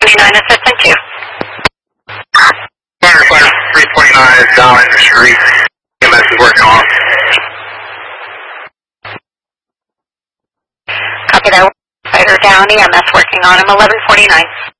assistant you. Firefighter 329 is down in the street. EMS is working on. Copy that. Fighter down, EMS working on him, 1149.